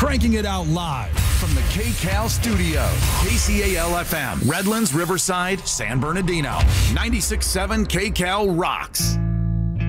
Cranking it out live from the KCAL studio. KCAL-FM, Redlands, Riverside, San Bernardino. 96.7 KCAL rocks.